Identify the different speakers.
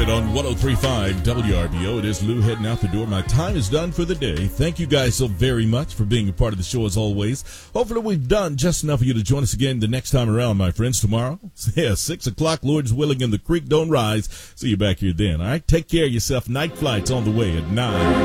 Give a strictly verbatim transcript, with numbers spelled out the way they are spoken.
Speaker 1: On one oh three point five W R B O, it is Lou heading out the door. My time is done for the day. Thank you guys so very much for being a part of the show as always. Hopefully we've done just enough for you to join us again the next time around, my friends, tomorrow. Yeah, six o'clock, Lord's willing, and the creek don't rise. See you back here then, all right? Take care of yourself. Night flight's on the way at nine.